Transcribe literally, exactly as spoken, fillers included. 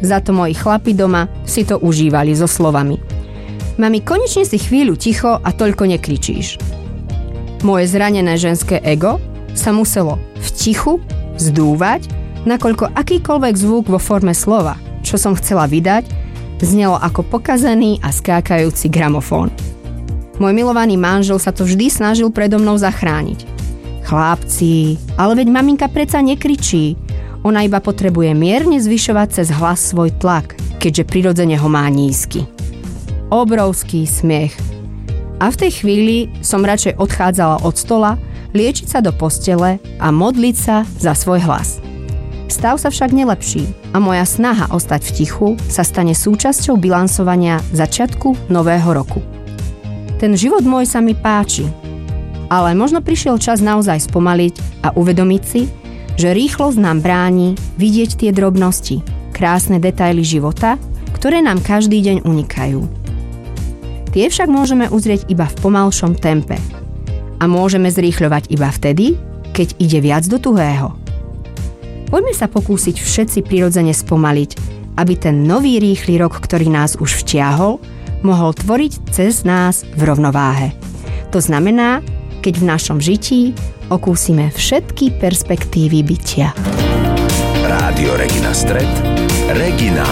Za to moji chlapi doma si to užívali so slovami: Mami, konečne si chvíľu ticho a toľko nekričíš. Moje zranené ženské ego sa muselo v tichu zdúvať, nakoľko akýkoľvek zvuk vo forme slova, čo som chcela vydať, znelo ako pokazený a skákajúci gramofón. Môj milovaný manžel sa to vždy snažil predo mnou zachrániť. Chlapci, ale veď maminka predsa nekričí. Ona iba potrebuje mierne zvyšovať cez hlas svoj tlak, keďže prirodzene ho má nízky. Obrovský smiech. A v tej chvíli som radšej odchádzala od stola, liečiť sa do postele a modliť sa za svoj hlas. Stav sa však nelepší a moja snaha ostať v tichu sa stane súčasťou bilansovania začiatku nového roku. Ten život môj sa mi páči, ale možno prišiel čas naozaj spomaliť a uvedomiť si, že rýchlosť nám bráni vidieť tie drobnosti, krásne detaily života, ktoré nám každý deň unikajú. Tie však môžeme uzrieť iba v pomalšom tempe a môžeme zrýchľovať iba vtedy, keď ide viac do tuhého. Poďme sa pokúsiť všetci prirodzene spomaliť, aby ten nový rýchly rok, ktorý nás už vtiahol, mohol tvoriť cez nás v rovnováhe. To znamená, keď v našom žití okúsime všetky perspektívy bytia. Rádio Regina Stred, Regina